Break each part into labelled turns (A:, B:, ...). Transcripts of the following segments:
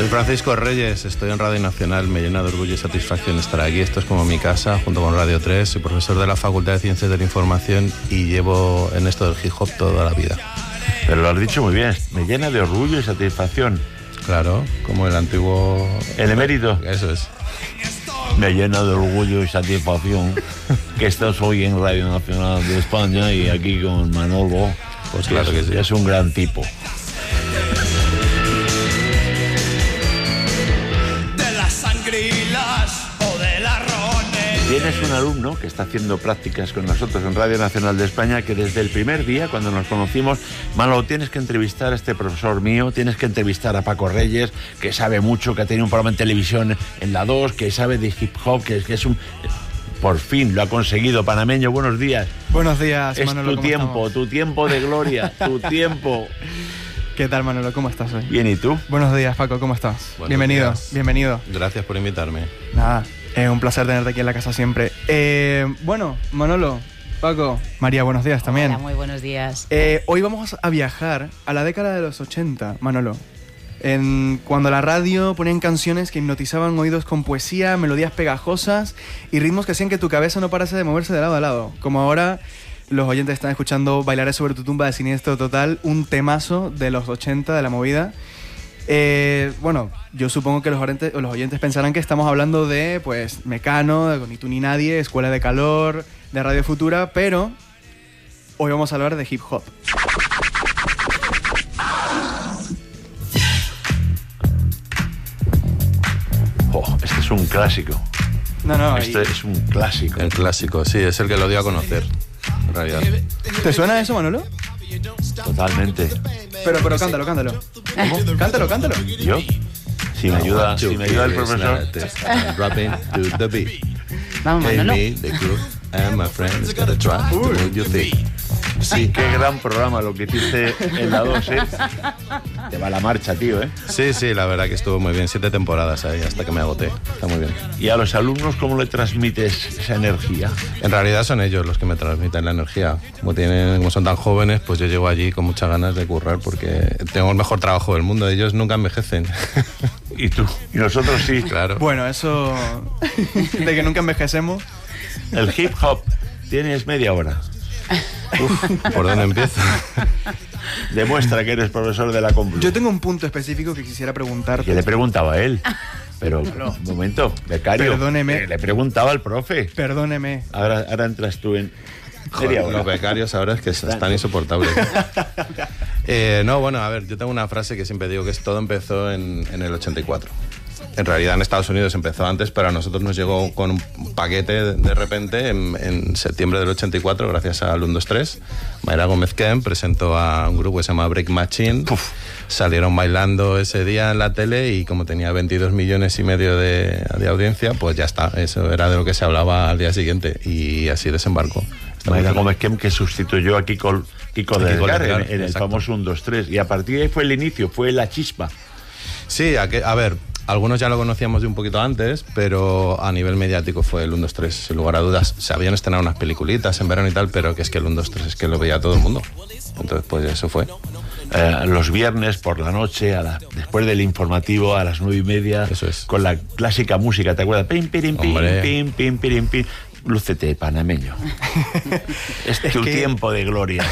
A: Soy Francisco Reyes, estoy en Radio Nacional, me llena de orgullo y satisfacción estar aquí. Esto es como mi casa, junto con Radio 3. Soy profesor de la Facultad de Ciencias de la Información y llevo en esto del hip hop toda la vida.
B: Pero lo has dicho muy bien, me llena de orgullo y satisfacción.
A: Claro, como el antiguo...
B: El emérito.
A: Eso es.
B: Me llena de orgullo y satisfacción que estás hoy en Radio Nacional de España y aquí con Manolo.
A: Pues claro que sí.
B: Es un gran tipo. Tienes un alumno que está haciendo prácticas con nosotros en Radio Nacional de España que desde el primer día, cuando nos conocimos, Manolo, tienes que entrevistar a este profesor mío, tienes que entrevistar a Paco Reyes, que sabe mucho, que ha tenido un programa en televisión en la 2, que sabe de hip hop, que es un... Por fin lo ha conseguido, panameño, buenos días.
C: Buenos días,
B: es
C: Manolo,
B: tu tiempo de gloria, tu tiempo.
C: ¿Qué tal, Manolo? ¿Cómo estás hoy?
B: Bien, ¿y tú?
C: Buenos días, Paco, ¿cómo estás?
A: Buenos
C: Bienvenido,
A: días.
C: bienvenido.
A: Gracias por invitarme.
C: Nada, es un placer tenerte aquí en la casa siempre. Bueno, Manolo, Paco, María, buenos días también.
D: Hola, muy buenos días.
C: Hoy vamos a viajar a la década de los 80, Manolo. Cuando la radio ponían canciones que hipnotizaban oídos con poesía, melodías pegajosas y ritmos que hacían que tu cabeza no parase de moverse de lado a lado. Como ahora los oyentes están escuchando Bailaré sobre tu tumba de Siniestro Total, un temazo de los 80 de la movida. Bueno, yo supongo que los oyentes pensarán que estamos hablando de, pues, Mecano, de Ni tú ni nadie, Escuela de Calor, de Radio Futura, pero hoy vamos a hablar de hip hop.
B: Oh, este es un clásico.
C: No,
B: Este es un clásico.
A: El clásico, sí, es el que lo dio a conocer, en realidad.
C: ¿Te suena eso, Manolo?
B: Totalmente.
C: Pero cántalo. ¿Cómo? Cántalo.
B: ¿Yo? Si me ayuda el profesor.
A: Rapping to the beat.
D: Vamos,
A: Hey,
D: Manolo.
A: me, the group, and my friends gotta try to move your feet.
B: Sí, qué gran programa lo que hiciste en la 2, ¿eh? Te va la marcha, tío, ¿eh?
A: Sí, la verdad que estuvo muy bien. 7 temporadas ahí hasta que me agoté. Está muy bien.
B: ¿Y a los alumnos cómo le transmites esa energía?
A: En realidad son ellos los que me transmiten la energía. Como son tan jóvenes, pues yo llego allí con muchas ganas de currar porque tengo el mejor trabajo del mundo. Ellos nunca envejecen.
B: ¿Y tú? Y nosotros sí.
A: Claro.
C: Bueno, eso de que nunca envejecemos.
B: El hip hop, tienes media hora.
A: ¿Por dónde empiezo?
B: Demuestra que eres profesor de la Complutense.
C: Yo tengo un punto específico que quisiera preguntarte.
B: Que le preguntaba a él. Pero, un momento, becario.
C: Perdóneme.
B: Le preguntaba al profe.
C: Perdóneme.
B: Ahora entras tú en...
A: Joder, los becarios ahora es que están insoportables. No, bueno, a ver, yo tengo una frase que siempre digo que todo empezó en el 84. En realidad en Estados Unidos empezó antes, pero a nosotros nos llegó con un paquete de repente en septiembre del 84, gracias a Lund 23. Mayra Gómez Kem presentó a un grupo que se llama Break Machine. Salieron bailando ese día en la tele y como tenía 22 millones y medio de audiencia, pues ya está. Eso era de lo que se hablaba al día siguiente y así desembarcó.
B: Mayra Gómez Kem, que sustituyó a Kiko Delgar en el famoso 1, 2, 3. Y a partir de ahí fue el inicio, fue la chispa.
A: Sí, a ver, algunos ya lo conocíamos de un poquito antes, pero a nivel mediático fue el 1, 2, 3, sin lugar a dudas. Se habían estrenado unas peliculitas en verano y tal, pero que es que el 1, 2, 3 es que lo veía todo el mundo. Entonces, pues eso fue.
B: Los viernes por la noche, después del informativo, a las 9:30,
A: eso es.
B: Con la clásica música, ¿te acuerdas? Pim, pirim, pim, pim, pim, pirim, pim. Lúcete, panameño. Es tu tiempo de gloria.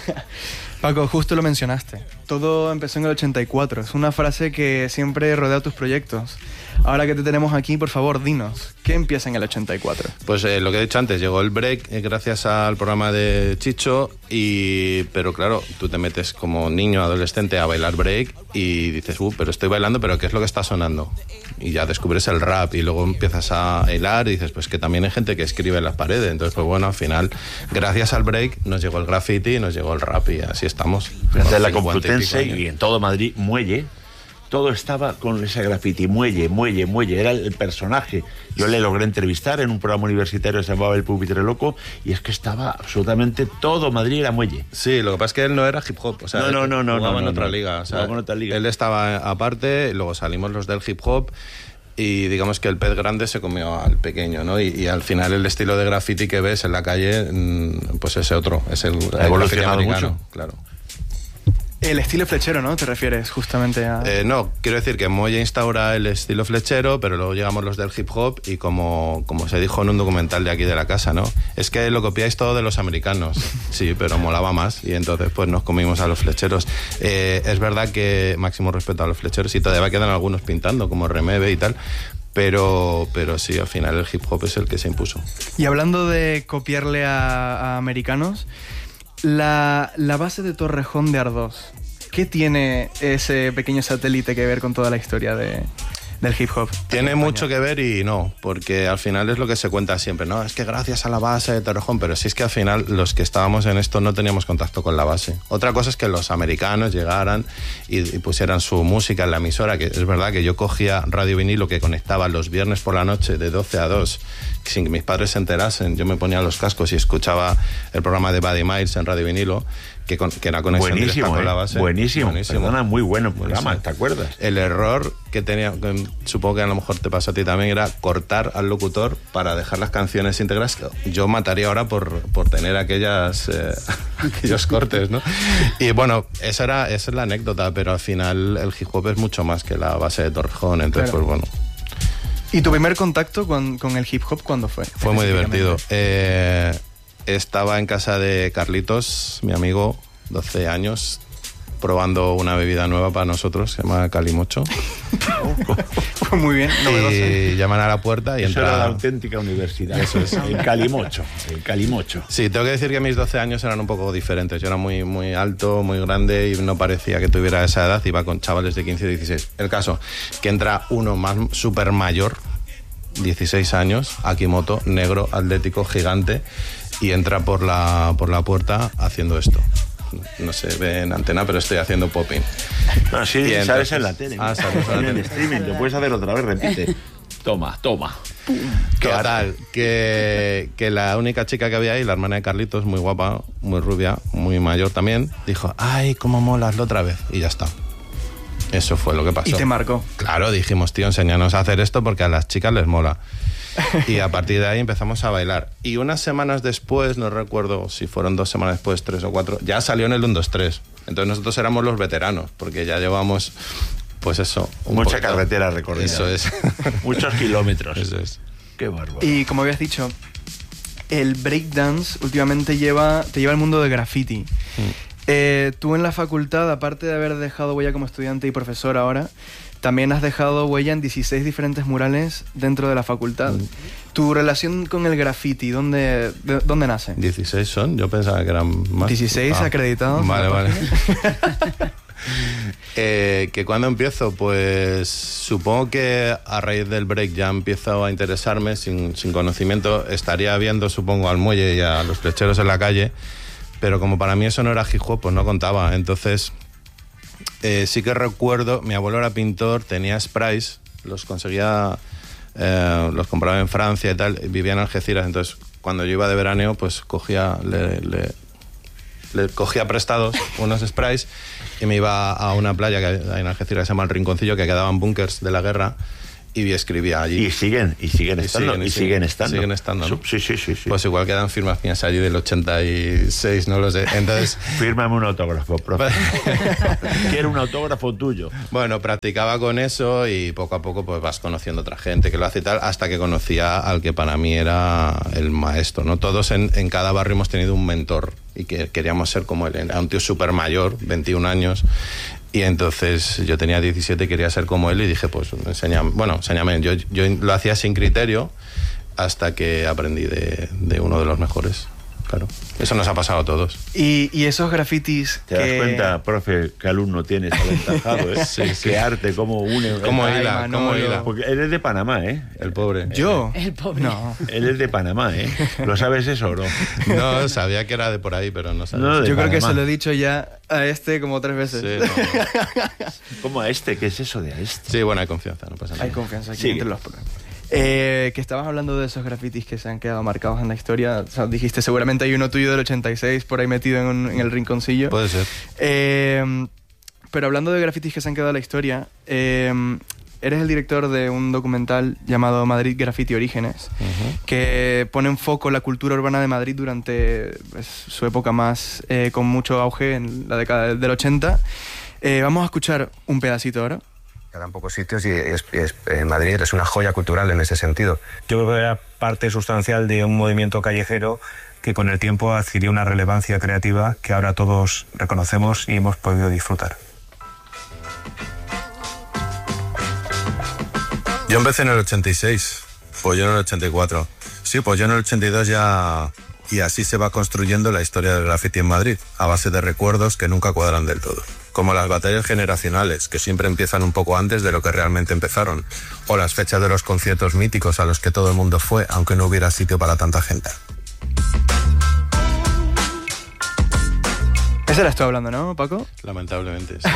C: Paco, justo lo mencionaste. Todo empezó en el 84. Es una frase que siempre rodea tus proyectos. Ahora que te tenemos aquí, por favor, dinos, ¿qué empieza en el 84?
A: Pues lo que he dicho antes, llegó el break gracias al programa de Chicho, pero claro, tú te metes como niño, adolescente a bailar break y dices, pero estoy bailando, pero ¿qué es lo que está sonando? Y ya descubres el rap y luego empiezas a hilar y dices, pues que también hay gente que escribe en las paredes. Entonces, pues bueno, al final, gracias al break nos llegó el graffiti, nos llegó el rap y así estamos.
B: Desde la Complutense y en todo Madrid, Muelle, todo estaba con ese graffiti, Muelle, era el personaje. Yo le logré entrevistar en un programa universitario que se llamaba El Pupitre Loco y es que estaba absolutamente todo Madrid era Muelle.
A: Sí, lo que pasa es que él no era hip hop, o sea, jugaba en otra liga. O sea,
B: en otra liga.
A: Él estaba aparte, luego salimos los del hip hop y digamos que el pez grande se comió al pequeño, ¿no? Y al final el estilo de graffiti que ves en la calle, pues ese otro, es el
B: ha evolucionado
A: graffiti americano,
B: mucho.
A: claro.
C: El estilo flechero, ¿no? ¿Te refieres justamente a...?
A: No, quiero decir que Moya instaura el estilo flechero, pero luego llegamos los del hip hop y como se dijo en un documental de aquí de la casa, ¿no? Es que lo copiáis todo de los americanos. Sí, pero molaba más y entonces pues nos comimos a los flecheros. Es verdad que máximo respeto a los flecheros y todavía quedan algunos pintando, como Remebe y tal, pero sí, al final el hip hop es el que se impuso.
C: Y hablando de copiarle a americanos... La base de Torrejón de Ardoz, ¿qué tiene ese pequeño satélite que ver con toda la historia del hip hop?
A: Tiene mucho que ver y no, porque al final es lo que se cuenta siempre, ¿no? Es que gracias a la base de Torrejón, pero sí es que al final los que estábamos en esto no teníamos contacto con la base. Otra cosa es que los americanos llegaran y pusieran su música en la emisora, que es verdad que yo cogía Radio Vinilo que conectaba los viernes por la noche de 12 a 2, sin que mis padres se enterasen. Yo me ponía los cascos y escuchaba el programa de Buddy Miles en Radio Vinilo, que era conexión directa con la base.
B: Buenísimo. Perdona, muy bueno programa, ¿te acuerdas?
A: El error que tenía, que supongo que a lo mejor te pasó a ti también, era cortar al locutor para dejar las canciones íntegras. Yo mataría ahora por tener aquellos cortes, ¿no? Y bueno, esa es la anécdota, pero al final el hip hop es mucho más que la base de Torrejón, entonces
C: claro.
A: Pues bueno.
C: ¿Y tu primer contacto con el hip hop cuándo fue?
A: Fue muy divertido. Estaba en casa de Carlitos, mi amigo, 12 años, probando una bebida nueva para nosotros, se llama Calimocho.
C: Muy bien, novedoso.
A: Y llaman a la puerta y
B: Eso
A: entra...
B: era la auténtica universidad. Eso es, el Calimocho.
A: Sí, tengo que decir que mis 12 años eran un poco diferentes. Yo era muy, muy alto, muy grande y no parecía que tuviera esa edad. Iba con chavales de 15 y 16. El caso, que entra uno más súper mayor, 16 años, Akimoto, negro, atlético, gigante, y entra por la puerta haciendo esto. No se ve en antena, pero estoy haciendo popping.
B: No, sí,
A: entonces,
B: sales en la tele.
A: Sales en la tele.
B: Streaming, lo puedes hacer otra vez, repite. Toma.
A: Total, que la única chica que había ahí, la hermana de Carlitos, muy guapa, muy rubia, muy mayor también, dijo, ay, cómo molas la otra vez, y ya está. Eso fue lo que pasó.
C: ¿Y te marcó?
A: Claro, dijimos, tío, enséñanos a hacer esto porque a las chicas les mola. Y a partir de ahí empezamos a bailar. Y unas semanas después, no recuerdo si fueron 2 semanas después, 3 o 4, ya salió en el 1, 2, 3. Entonces nosotros éramos los veteranos, porque ya llevamos, pues eso...
B: Mucha carretera recorrida.
A: Eso es.
B: Muchos kilómetros.
A: Eso es.
B: Qué bárbaro.
C: Y como habías dicho, el breakdance últimamente te lleva al mundo del graffiti. Tú en la facultad, aparte de haber dejado huella como estudiante y profesor ahora, también has dejado huella en 16 diferentes murales dentro de la facultad. ¿Tu relación con el graffiti, dónde nace?
A: 16 son, yo pensaba que eran más.
C: 16 acreditados.
A: Vale. Que cuando empiezo, pues supongo que a raíz del break ya empiezo a interesarme sin conocimiento. Estaría viendo, supongo, al muelle y a los flecheros en la calle, pero como para mí eso no era hip hop, pues no contaba. Entonces sí que recuerdo, mi abuelo era pintor, tenía sprays, los conseguía, los compraba en Francia y tal, vivía en Algeciras, entonces cuando yo iba de veraneo pues le cogía prestados unos sprays y me iba a una playa que hay en Algeciras que se llama El Rinconcillo, que quedaban búnkers de la guerra, y escribía allí.
B: Y siguen estando. Siguen estando.
A: ¿no?
B: Sí.
A: Pues igual quedan firmas mías allí del 86, no lo sé. Entonces,
B: fírmame un autógrafo, profe. Quiero un autógrafo tuyo.
A: Bueno, practicaba con eso y poco a poco pues vas conociendo otra gente que lo hace y tal, hasta que conocía al que para mí era el maestro, ¿no? Todos en cada barrio hemos tenido un mentor y que queríamos ser como él. Era un tío súper mayor, 21 años. Y entonces yo tenía 17 y quería ser como él y dije, pues enséñame. Yo lo hacía sin criterio hasta que aprendí de uno de los mejores. Claro, eso nos ha pasado a todos.
C: Y esos grafitis
B: ¿Te das cuenta, profe, qué alumno tienes aventajado, eh?
A: Sí.
B: Qué arte, cómo une.
A: ¿Cómo hila?
B: Porque él es de Panamá, ¿eh?
A: El pobre.
C: ¿Yo?
D: El pobre.
C: No.
B: Él es de Panamá, ¿eh? ¿Lo sabes eso o no?
A: No, sabía que era de por ahí, pero no sabía.
B: No,
C: Yo creo que
B: Panamá.
C: se lo he dicho ya a este como 3 veces.
A: Sí, no.
B: ¿Cómo a este? ¿Qué es eso de a este?
A: Sí, bueno, hay confianza, no pasa nada.
C: Hay confianza aquí
B: Sigue.
C: entre los programas. Que estabas hablando de esos grafitis que se han quedado marcados en la historia. O sea, dijiste, seguramente hay uno tuyo del 86 por ahí metido en el rinconcillo.
A: Puede ser.
C: Pero hablando de grafitis que se han quedado en la historia, eres el director de un documental llamado Madrid Graffiti Orígenes, que pone en foco la cultura urbana de Madrid durante su época más con mucho auge en la década del 80. Vamos a escuchar un pedacito ahora.
E: Quedan pocos sitios y Madrid es una joya cultural en ese sentido.
F: Yo creo que era parte sustancial de un movimiento callejero que con el tiempo adquirió una relevancia creativa que ahora todos reconocemos y hemos podido disfrutar.
A: Yo empecé en el 86, pues yo en el 84. Sí, pues yo en el 82 ya... Y así se va construyendo la historia del graffiti en Madrid, a base de recuerdos que nunca cuadran del todo. Como las batallas generacionales, que siempre empiezan un poco antes de lo que realmente empezaron. O las fechas de los conciertos míticos a los que todo el mundo fue, aunque no hubiera sitio para tanta gente.
C: Ese eras tú hablando, ¿no, Paco?
A: Lamentablemente, sí.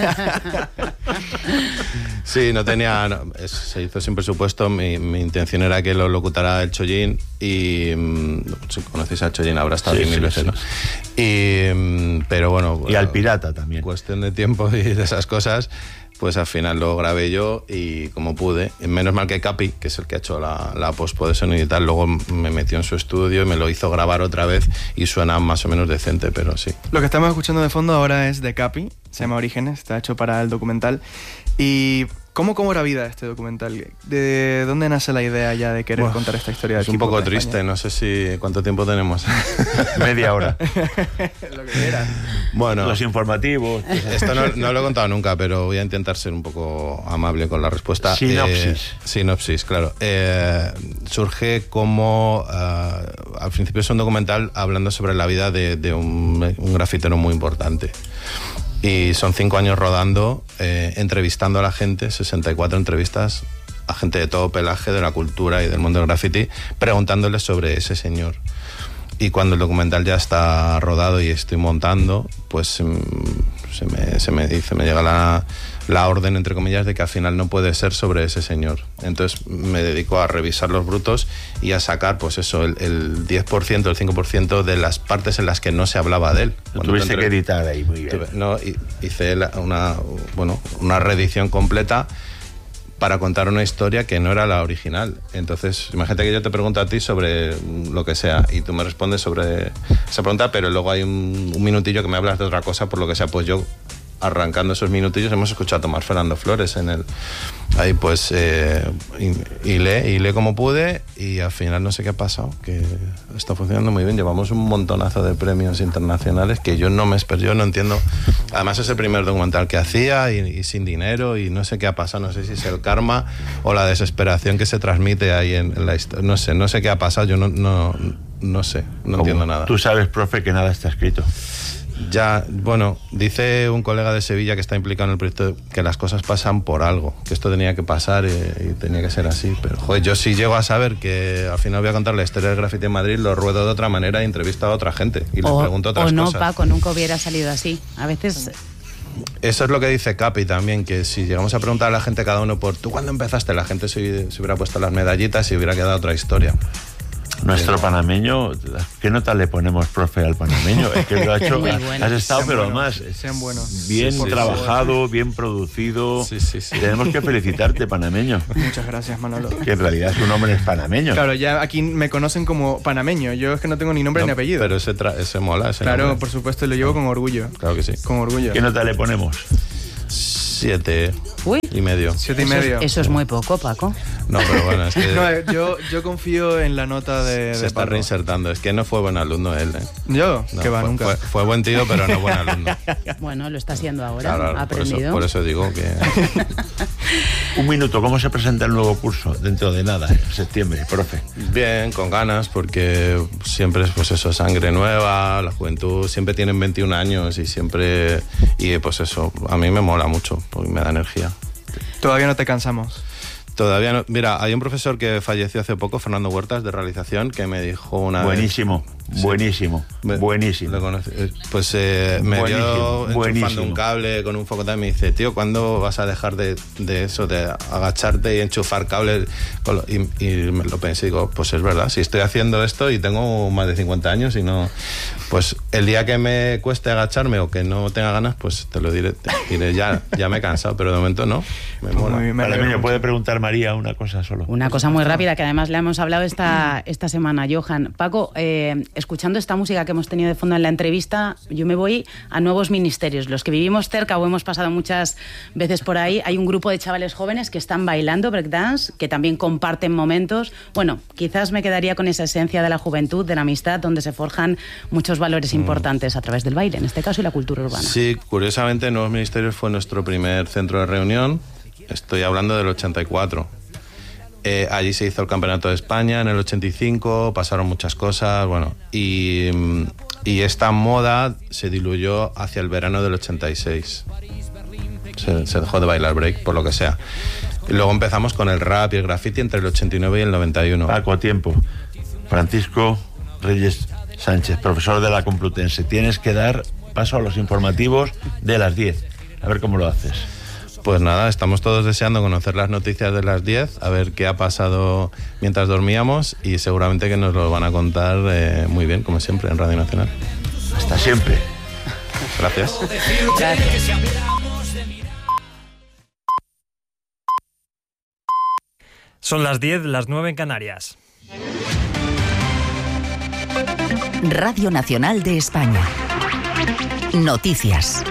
A: Sí, no tenía... se hizo sin presupuesto. Mi intención era que lo locutara el Chollín y... si conocéis al Chollín, habrá estado 10.000 veces, ¿no? Pero bueno...
B: Y al Pirata también.
A: Cuestión de tiempo y de esas cosas... Pues al final lo grabé yo y como pude. Menos mal que Capi, que es el que ha hecho la pospo de sonido y tal, luego me metió en su estudio y me lo hizo grabar otra vez y suena más o menos decente, pero sí.
C: Lo que estamos escuchando de fondo ahora es de Capi, se llama Orígenes, está hecho para el documental. ¿Y cómo cobra vida este documental? ¿De dónde nace la idea ya de querer contar esta historia?
A: Es un poco triste, no sé si cuánto tiempo tenemos.
B: Media hora.
C: Lo que era.
B: Bueno, los informativos.
A: Esto no lo he contado nunca, pero voy a intentar ser un poco amable con la respuesta.
B: Sinopsis.
A: Sinopsis, claro. Surge como... al principio es un documental hablando sobre la vida de un grafitero muy importante. Y son 5 años rodando, entrevistando a la gente, 64 entrevistas a gente de todo pelaje, de la cultura y del mundo del graffiti, preguntándoles sobre ese señor. Y cuando el documental ya está rodado y estoy montando, pues se me llega la orden, entre comillas, de que al final no puede ser sobre ese señor. Entonces me dedico a revisar los brutos y a sacar, pues eso, el 10%, el 5% de las partes en las que no se hablaba de él.
B: Tuviste que editar ahí, muy bien.
A: Hice una reedición completa para contar una historia que no era la original. Entonces, imagínate que yo te pregunto a ti sobre lo que sea y tú me respondes sobre esa pregunta, pero luego hay un minutillo que me hablas de otra cosa, por lo que sea, pues yo, arrancando esos minutillos, hemos escuchado a Tomás Fernando Flores en el... Ahí pues hilé como pude y al final no sé qué ha pasado, que está funcionando muy bien. Llevamos un montonazo de premios internacionales que yo no me espero, yo no entiendo. Además es el primer documental que hacía y sin dinero y no sé qué ha pasado, no sé si es el karma o la desesperación que se transmite ahí en la historia. No sé qué ha pasado, yo no sé, no entiendo nada.
B: Tú sabes, profe, que nada está escrito.
A: Ya, bueno, dice un colega de Sevilla que está implicado en el proyecto que las cosas pasan por algo, que esto tenía que pasar y tenía que ser así. Pero, joder, yo sí llego a saber que al final voy a contar la historia del graffiti en Madrid, lo ruedo de otra manera e entrevisto a otra gente y les pregunto otras cosas.
D: O no, Paco, nunca hubiera salido así. A veces...
A: Eso es lo que dice Capi también, que si llegamos a preguntar a la gente cada uno por ¿tú cuándo empezaste? La gente se hubiera puesto las medallitas y hubiera quedado otra historia.
B: Nuestro panameño, ¿qué nota le ponemos, profe, al panameño? Es que lo ha hecho,
D: bueno.
B: has estado,
C: Sean
B: pero
C: buenos,
B: más
C: sean buenos.
B: bien
A: sí,
B: trabajado, bien producido.
A: Sí.
B: Tenemos que felicitarte, panameño.
C: Muchas gracias, Manolo.
B: Que en realidad su nombre es panameño.
C: Claro, ya aquí me conocen como panameño. Yo es que no tengo ni nombre ni apellido.
A: Pero ese mola, ese
C: claro,
A: nombre.
C: por supuesto, lo llevo con orgullo.
A: Claro que sí.
C: Con orgullo.
B: ¿Qué nota le ponemos?
A: 7,5.
D: Uy,
C: 7,5.
D: eso es muy poco, Paco.
A: No, pero bueno, es que...
C: No, yo confío en la nota de
A: se está
C: Pablo.
A: reinsertando. Es que no fue buen alumno él, ¿eh?
C: ¿Yo?
A: No,
C: que va,
A: fue,
C: nunca.
A: Fue buen tío, pero no buen alumno.
D: Bueno, lo está haciendo ahora,
A: Claro,
D: ha aprendido.
A: por eso digo que...
B: Un minuto, ¿cómo se presenta el nuevo curso? Dentro de nada, en septiembre, profe.
A: Bien, con ganas, porque siempre es pues eso, sangre nueva, la juventud, siempre tienen 21 años y siempre... Y pues eso, a mí me mola mucho, porque me da energía.
C: Todavía no te cansamos.
A: Todavía no... Mira, hay un profesor que falleció hace poco, Fernando Huertas, de realización, que me dijo una
B: Buenísimo.
A: vez...
B: Buenísimo, buenísimo.
A: Lo conocí. Pues me vio enchufando un cable con un foco también. Me dice, tío, ¿cuándo vas a dejar de eso, de agacharte y enchufar cables? Y me lo pensé y digo, pues es verdad, si estoy haciendo esto y tengo más de 50 años y no... Pues el día que me cueste agacharme o que no tenga ganas, pues te lo diré, ya me he cansado, pero de momento no, me mola.
B: Me puede preguntar María una cosa solo.
D: Una cosa muy rápida, que además le hemos hablado esta semana, Johan. Paco, escuchando esta música que hemos tenido de fondo en la entrevista, yo me voy a nuevos ministerios. Los que vivimos cerca o hemos pasado muchas veces por ahí, hay un grupo de chavales jóvenes que están bailando breakdance, que también comparten momentos. Bueno, quizás me quedaría con esa esencia de la juventud, de la amistad, donde se forjan muchos valores importantes a través del baile, en este caso, y la cultura urbana.
A: Sí, curiosamente, Nuevos Ministerios fue nuestro primer centro de reunión. Estoy hablando del 84. Allí se hizo el Campeonato de España en el 85, pasaron muchas cosas, bueno, y esta moda se diluyó hacia el verano del 86. Se dejó de bailar break, por lo que sea. Y luego empezamos con el rap y el graffiti entre el 89 y el 91.
B: Paco, a tiempo. Francisco Reyes Sánchez, profesor de la Complutense. Tienes que dar paso a los informativos de las 10. A ver cómo lo haces.
A: Pues nada, estamos todos deseando conocer las noticias de las 10, a ver qué ha pasado mientras dormíamos y seguramente que nos lo van a contar muy bien, como siempre, en Radio Nacional.
B: Hasta siempre.
A: Gracias.
G: Son las 10, las 9 en Canarias.
H: Radio Nacional de España. Noticias.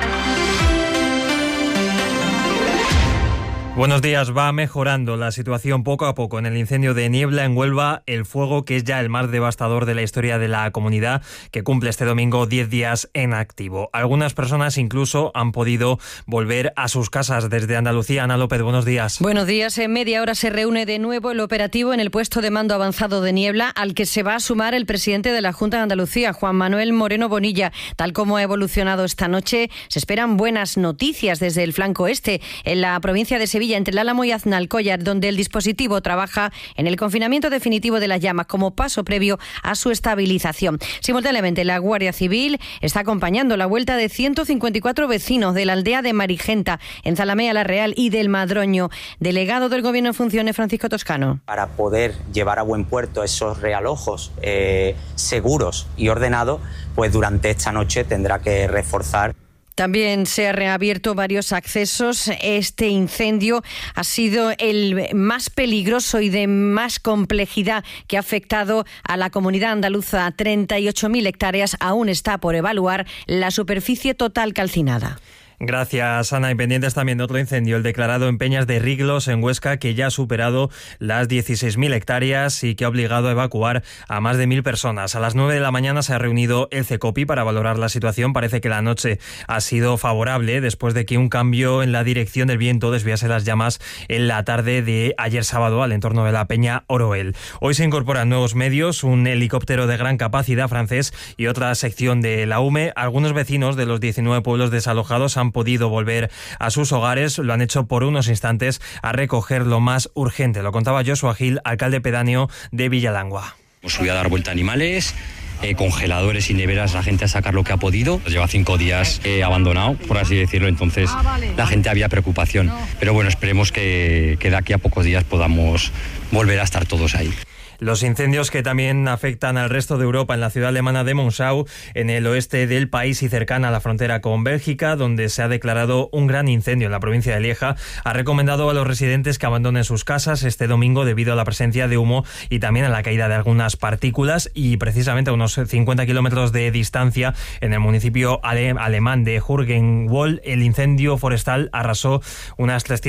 G: Buenos días. Va mejorando la situación poco a poco en el incendio de Niebla en Huelva, el fuego que es ya el más devastador de la historia de la comunidad, que cumple este domingo 10 días en activo. Algunas personas incluso han podido volver a sus casas desde Andalucía. Ana López, buenos días.
I: Buenos días. En media hora se reúne de nuevo el operativo en el puesto de mando avanzado de Niebla, al que se va a sumar el presidente de la Junta de Andalucía, Juan Manuel Moreno Bonilla. Tal como ha evolucionado esta noche, se esperan buenas noticias desde el flanco este, en la provincia de Sevilla, entre el Álamo y Aznalcóllar, donde el dispositivo trabaja en el confinamiento definitivo de las llamas como paso previo a su estabilización. Simultáneamente, la Guardia Civil está acompañando la vuelta de 154 vecinos de la aldea de Marigenta, en Zalamea la Real, y del Madroño. Delegado del Gobierno en funciones, Francisco Toscano.
J: Para poder llevar a buen puerto esos realojos seguros y ordenados, pues durante esta noche tendrá que reforzar.
I: También se han reabierto varios accesos. Este incendio ha sido el más peligroso y de más complejidad que ha afectado a la comunidad andaluza. 38.000 hectáreas. Aún está por evaluar la superficie total calcinada.
G: Gracias, Ana. Y pendientes también de otro incendio, el declarado en Peñas de Riglos, en Huesca, que ya ha superado las 16.000 hectáreas y que ha obligado a evacuar a más de 1.000 personas. A las 9 de la mañana se ha reunido el CECOPI para valorar la situación. Parece que la noche ha sido favorable después de que un cambio en la dirección del viento desviase las llamas en la tarde de ayer sábado al entorno de la Peña Oroel. Hoy se incorporan nuevos medios, un helicóptero de gran capacidad francés y otra sección de la UME. Algunos vecinos de los 19 pueblos desalojados han podido volver a sus hogares. Lo han hecho por unos instantes a recoger lo más urgente. Lo contaba Joshua Gil, alcalde pedáneo de Villalangua.
K: Hemos subido a dar vuelta a animales, congeladores y neveras, la gente a sacar lo que ha podido. Lleva 5 días abandonado, por así decirlo, entonces la gente había preocupación. Pero bueno, esperemos que de aquí a pocos días podamos volver a estar todos ahí.
G: Los incendios que también afectan al resto de Europa, en la ciudad alemana de Monsau, en el oeste del país y cercana a la frontera con Bélgica, donde se ha declarado un gran incendio en la provincia de Lieja, ha recomendado a los residentes que abandonen sus casas este domingo debido a la presencia de humo y también a la caída de algunas partículas. Y precisamente a unos 50 kilómetros de distancia, en el municipio alemán de Hürgenwald, el incendio forestal arrasó unas 300